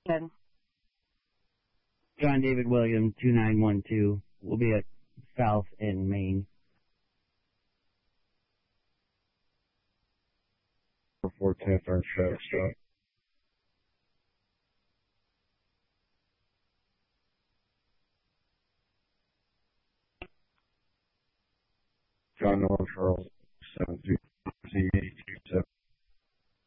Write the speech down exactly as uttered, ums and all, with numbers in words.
Ten. John David William, two nine one two. We'll be at South in Maine. four ten French Foxtrot. John North Charles, seven three